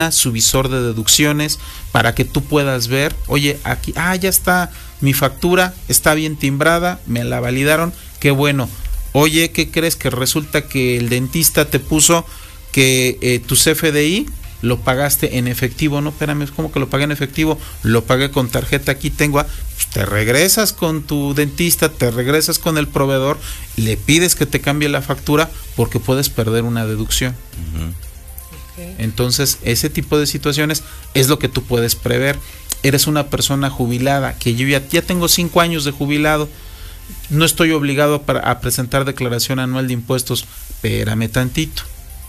su visor de deducciones para que tú puedas ver, oye, aquí, ya está mi factura, está bien timbrada, me la validaron, qué bueno. Oye, ¿qué crees? Que resulta que el dentista te puso que tu CFDI lo pagaste en efectivo. No, espérame, ¿cómo que lo pagué en efectivo? Lo pagué con tarjeta, aquí tengo. Pues te regresas con tu dentista, te regresas con el proveedor, le pides que te cambie la factura porque puedes perder una deducción. Entonces, ese tipo de situaciones es lo que tú puedes prever. Eres una persona jubilada, que yo ya tengo 5 años de jubilado, no estoy obligado a presentar declaración anual de impuestos. Espérame tantito.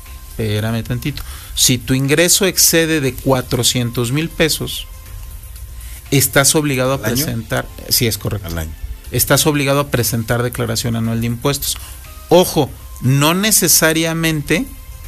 Si tu ingreso excede de 400,000 pesos, estás obligado a presentar. Sí, es correcto. Al año. Estás obligado a presentar declaración anual de impuestos. Ojo, no necesariamente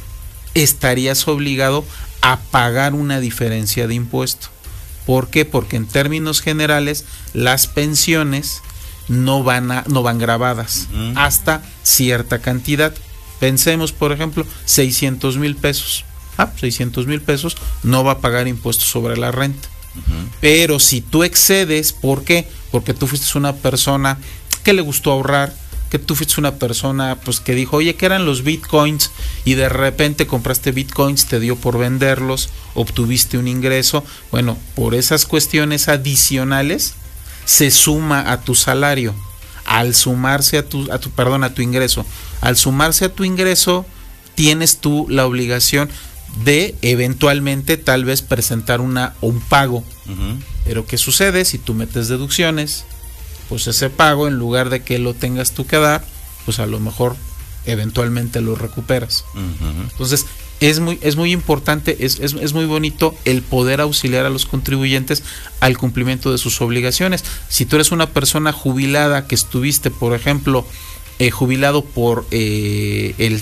estarías obligado a pagar una diferencia de impuesto. ¿Por qué? Porque en términos generales las pensiones no van grabadas hasta cierta cantidad. Pensemos, por ejemplo, 600,000 pesos. 600,000 pesos no va a pagar impuestos sobre la renta. Pero si tú excedes, ¿por qué? Porque tú fuiste una persona que le gustó ahorrar, que tú fuiste una persona pues que dijo, oye, ¿qué eran los bitcoins? Y de repente compraste bitcoins, te dio por venderlos, obtuviste un ingreso. Bueno, por esas cuestiones adicionales se suma a tu salario. Al sumarse a tu ingreso. Al sumarse a tu ingreso, tienes tú la obligación de eventualmente tal vez presentar un pago. Pero ¿qué sucede? Si tú metes deducciones, pues ese pago, en lugar de que lo tengas tú que dar, pues a lo mejor eventualmente lo recuperas. Entonces es muy importante, es muy bonito el poder auxiliar a los contribuyentes al cumplimiento de sus obligaciones. Si tú eres una persona jubilada que estuviste, por ejemplo, jubilado por el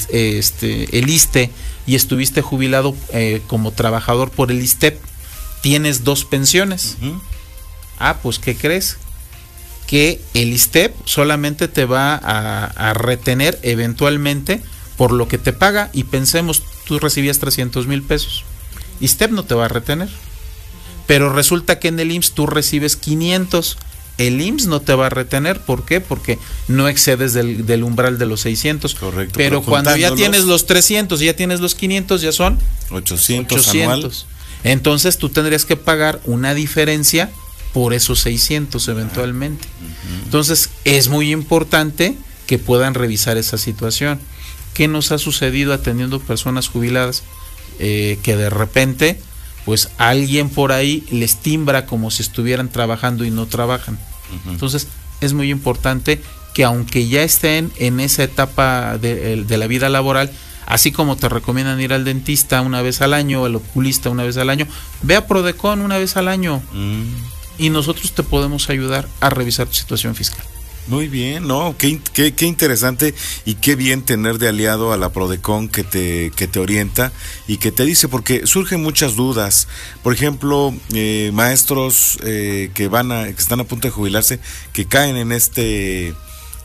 ISSSTE y estuviste jubilado como trabajador por el ISSSTEP, tienes 2 pensiones. Pues ¿qué crees? Que el ISSSTEP solamente te va a retener eventualmente por lo que te paga, y pensemos, tú recibías 300,000 pesos, ISSSTEP no te va a retener, pero resulta que en el IMSS tú recibes 500, el IMSS no te va a retener. ¿Por qué? Porque no excedes del umbral de los 600. Correcto. Pero cuando ya tienes los 300 y ya tienes los 500, ya son 800 anual. Entonces tú tendrías que pagar una diferencia por esos 600 eventualmente. Entonces es muy importante que puedan revisar esa situación. ¿Qué nos ha sucedido atendiendo personas jubiladas? Que de repente pues alguien por ahí les timbra como si estuvieran trabajando y no trabajan. Entonces es muy importante que, aunque ya estén en esa etapa de la vida laboral, así como te recomiendan ir al dentista una vez al año, al oculista una vez al año, ve a Prodecon una vez al año. Y nosotros te podemos ayudar a revisar tu situación fiscal. Muy bien, no, qué interesante, y qué bien tener de aliado a la Prodecon que te orienta y que te dice, porque surgen muchas dudas. Por ejemplo, maestros que están a punto de jubilarse, que caen en este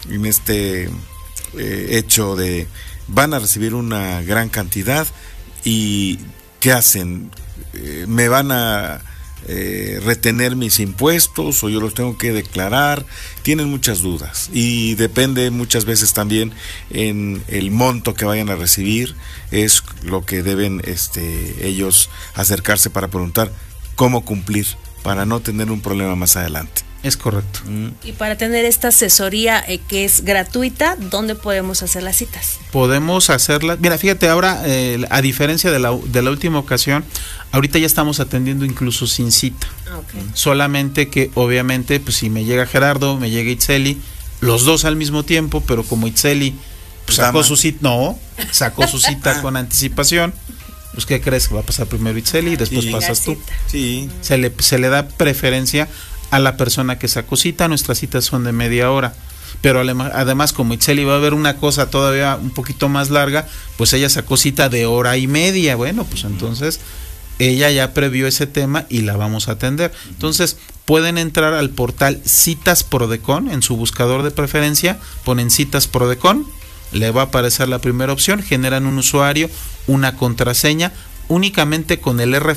hecho de van a recibir una gran cantidad, y ¿qué hacen? ¿Me van a retener mis impuestos o yo los tengo que declarar? Tienen muchas dudas, y depende muchas veces también en el monto que vayan a recibir, es lo que deben ellos acercarse para preguntar cómo cumplir, para no tener un problema más adelante. Es correcto. Y para tener esta asesoría que es gratuita, ¿dónde podemos hacer las citas? Podemos hacerlas. Mira, fíjate, ahora, a diferencia de la última ocasión, ahorita ya estamos atendiendo incluso sin cita. Solamente que, obviamente, pues si me llega Gerardo, me llega Itzeli, los dos al mismo tiempo, pero como Itzeli pues, sacó su cita con anticipación, pues ¿qué crees? Que va a pasar primero Itzeli y después pasas tú. Sí. Se le da preferencia a la persona que sacó cita. Nuestras citas son de media hora, pero además, como Itzeli va a haber una cosa todavía un poquito más larga, pues ella sacó cita de hora y media. Bueno, pues entonces ella ya previó ese tema y la vamos a atender. Entonces pueden entrar al portal Citas Prodecon, en su buscador de preferencia ponen Citas Prodecon, le va a aparecer la primera opción, generan un usuario, una contraseña, únicamente con el